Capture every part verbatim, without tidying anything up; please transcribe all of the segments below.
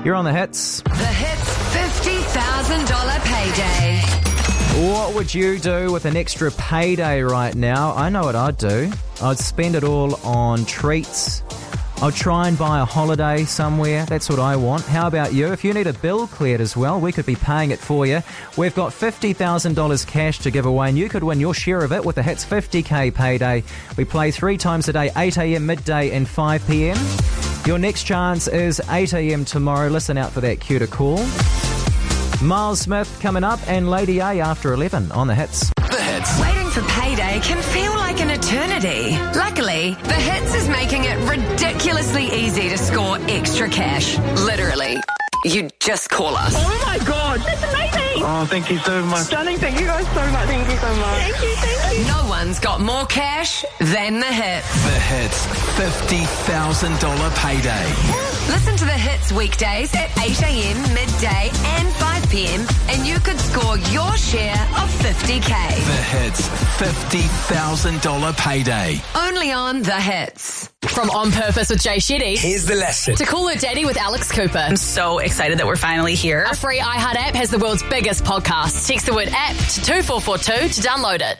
You're on the Hits. The Hits fifty thousand dollars payday. What would you do with an extra payday right now? I know what I'd do. I'd spend it all on treats. I'll try and buy a holiday somewhere. That's what I want. How about you? If you need a bill cleared as well, we could be paying it for you. We've got fifty thousand dollars cash to give away, and you could win your share of it with the Hits fifty K payday. We play three times a day, eight a.m, midday and five p.m. Your next chance is eight a.m. tomorrow. Listen out for that cue to call. Miles Smith coming up, and Lady A after eleven on the Hits. The Hits. Waiting for payday can feel like an eternity. Luckily, The Hits is making it ridiculously easy to score extra cash. Literally. You just call us. Oh my God, that's amazing. Oh, thank you so much. Stunning, thank you guys so much. Thank you so much. Thank you, thank you. No one's got more cash than The Hits. The Hits fifty thousand dollars payday. Listen to The Hits weekdays at eight a.m, midday and five p.m, and you could score your share of fifty K. The Hits fifty thousand dollars payday. Only on The Hits. From On Purpose with Jay Shetty. Here's the lesson. To Call Her Daddy with Alex Cooper. I'm so excited that we're finally here. Our free iHeart app has the world's biggest podcast. Text the word app to two four four two to download it.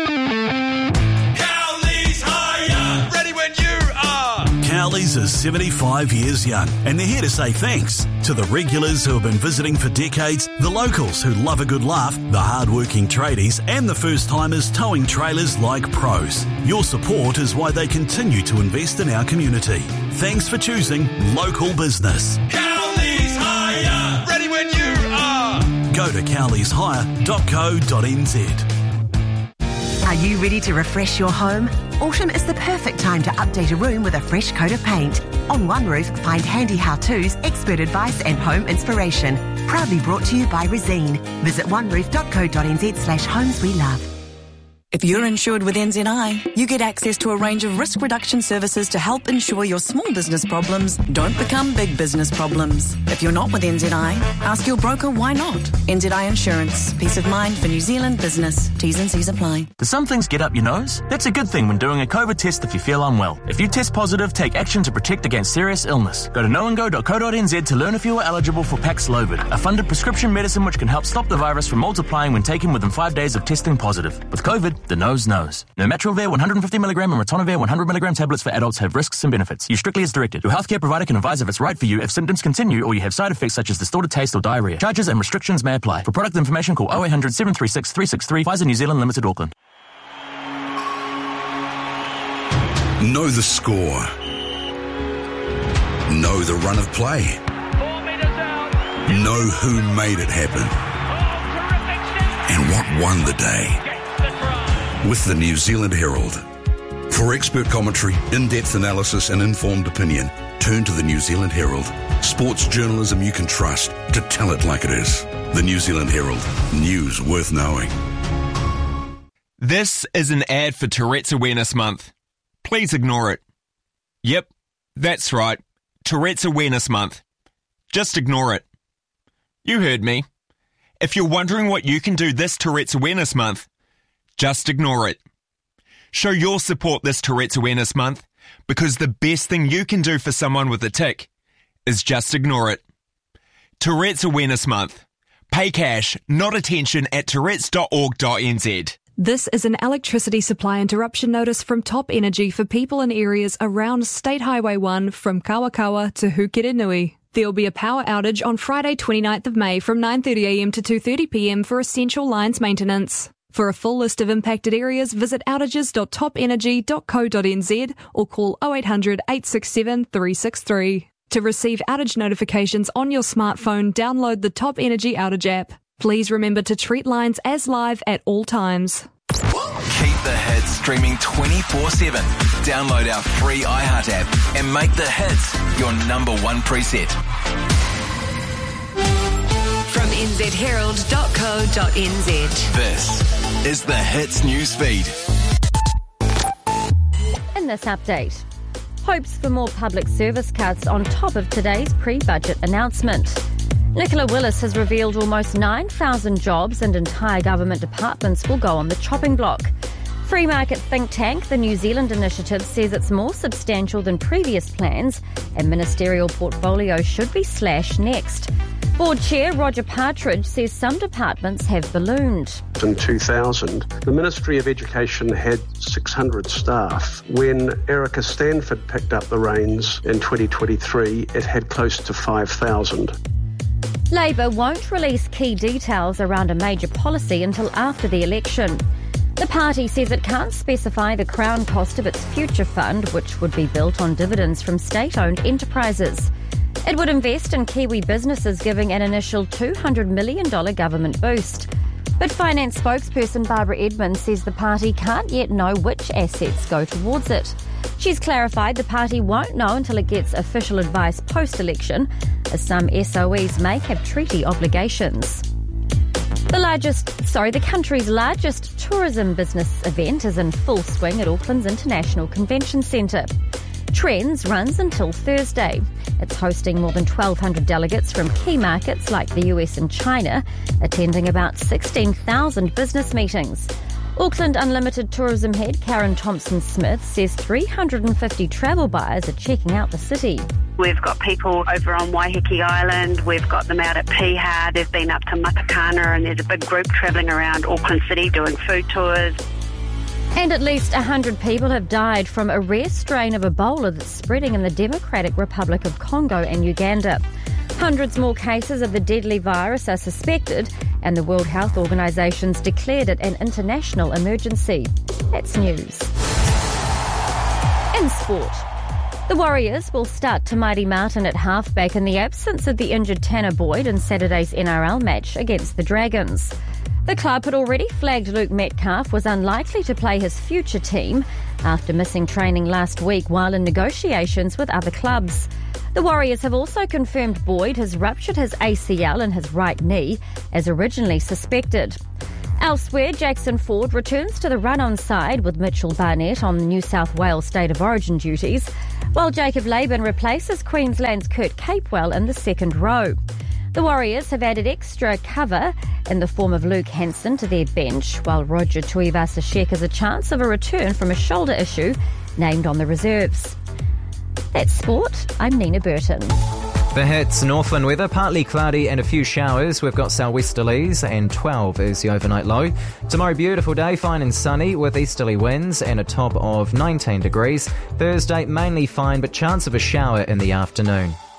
Cowley's higher. Ready when you are. Cowley's is seventy-five years young, and they're here to say thanks to the regulars who have been visiting for decades, the locals who love a good laugh, the hard-working tradies, and the first-timers towing trailers like pros. Your support is why they continue to invest in our community. Thanks for choosing local business. Cowley's higher. Ready when you are. Go to cowleys hire dot co dot n z. Are you ready to refresh your home? Autumn is the perfect time to update a room with a fresh coat of paint. On One Roof, find handy how-tos, expert advice and home inspiration. Proudly brought to you by Resine. Visit one roof dot co dot n z slash homes we love. If you're insured with N Z I, you get access to a range of risk reduction services to help ensure your small business problems don't become big business problems. If you're not with N Z I, ask your broker why not. N Z I Insurance. Peace of mind for New Zealand business. T's and C's apply. Do some things get up your nose? That's a good thing when doing a COVID test if you feel unwell. If you test positive, take action to protect against serious illness. Go to knowandgo dot co dot n z to learn if you are eligible for Paxlovid, a funded prescription medicine which can help stop the virus from multiplying when taken within five days of testing positive. With COVID, the nose knows. Nirmatrelvir one hundred fifty milligram and Ritonavir one hundred milligram tablets for adults have risks and benefits. Use strictly as directed. Your healthcare provider can advise if it's right for you if symptoms continue or you have side effects such as distorted taste or diarrhea. Charges and restrictions may apply. For product information, call oh eight hundred, seven three six, three six three. Pfizer New Zealand Limited, Auckland. Know the score. Know the run of play. Know who made it happen. And what won the day. With the New Zealand Herald. For expert commentary, in-depth analysis and informed opinion, turn to the New Zealand Herald. Sports journalism you can trust to tell it like it is. The New Zealand Herald. News worth knowing. This is an ad for Tourette's Awareness Month. Please ignore it. Yep, that's right. Tourette's Awareness Month. Just ignore it. You heard me. If you're wondering what you can do this Tourette's Awareness Month, just ignore it. Show your support this Tourette's Awareness Month because the best thing you can do for someone with a tic is just ignore it. Tourette's Awareness Month. Pay cash, not attention at tourettes dot org dot n z. This is an electricity supply interruption notice from Top Energy for people in areas around State Highway one from Kawakawa to Hukiranui. There will be a power outage on Friday twenty-ninth of May from nine thirty a m to two thirty p m for essential lines maintenance. For a full list of impacted areas, visit outages dot top energy dot co dot n z or call oh eight hundred, eight six seven, three six three. To receive outage notifications on your smartphone, download the Top Energy Outage app. Please remember to treat lines as live at all times. Keep the hits streaming twenty-four seven. Download our free iHeart app and make the hits your number one preset. From n z herald dot co dot n z. This is the Hits news feed. In this update, hopes for more public service cuts on top of today's pre-budget announcement. Nicola Willis has revealed almost nine thousand jobs and entire government departments will go on the chopping block. Free market think tank, the New Zealand Initiative, says it's more substantial than previous plans and ministerial portfolios should be slashed next. Board Chair Roger Partridge says some departments have ballooned. In two thousand, the Ministry of Education had six hundred staff. When Erica Stanford picked up the reins in twenty twenty-three, it had close to five thousand. Labor won't release key details around a major policy until after the election. The party says it can't specify the Crown cost of its future fund, which would be built on dividends from state-owned enterprises. It would invest in Kiwi businesses, giving an initial two hundred million dollars government boost. But finance spokesperson Barbara Edmonds says the party can't yet know which assets go towards it. She's clarified the party won't know until it gets official advice post-election, as some S O Es may have treaty obligations. The largest, sorry, the country's largest tourism business event is in full swing at Auckland's International Convention Centre. Trends runs until Thursday. It's hosting more than twelve hundred delegates from key markets like the U S and China, attending about sixteen thousand business meetings. Auckland Unlimited Tourism Head Karen Thompson-Smith says three hundred fifty travel buyers are checking out the city. We've got people over on Waiheke Island, we've got them out at Piha, they've been up to Matakana, and there's a big group travelling around Auckland City doing food tours. And at least one hundred people have died from a rare strain of Ebola that's spreading in the Democratic Republic of Congo and Uganda. Hundreds more cases of the deadly virus are suspected, and the World Health Organisation's declared it an international emergency. That's news. In sport, the Warriors will start Tamari Martin at halfback in the absence of the injured Tanner Boyd in Saturday's N R L match against the Dragons. The club had already flagged Luke Metcalf was unlikely to play his future team after missing training last week while in negotiations with other clubs. The Warriors have also confirmed Boyd has ruptured his A C L in his right knee, as originally suspected. Elsewhere, Jackson Ford returns to the run-on side with Mitchell Barnett on New South Wales State of Origin duties, while Jacob Laban replaces Queensland's Kurt Capewell in the second row. The Warriors have added extra cover in the form of Luke Hanson to their bench, while Roger Tuivasa-Sheck has a chance of a return from a shoulder issue, named on the reserves. That's sport. I'm Nina Burton. The hits, Northland weather, partly cloudy and a few showers. We've got southwesterlies and twelve is the overnight low. Tomorrow, beautiful day, fine and sunny with easterly winds and a top of nineteen degrees. Thursday, mainly fine but chance of a shower in the afternoon.